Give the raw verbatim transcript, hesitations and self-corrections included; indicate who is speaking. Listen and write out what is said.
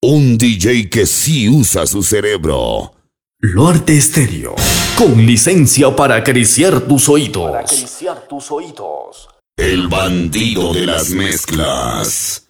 Speaker 1: Un D J que sí usa su cerebro.
Speaker 2: Lorde Stereo, con licencia para acariciar tus oídos.
Speaker 3: Para acariciar tus oídos.
Speaker 1: El bandido de las mezclas.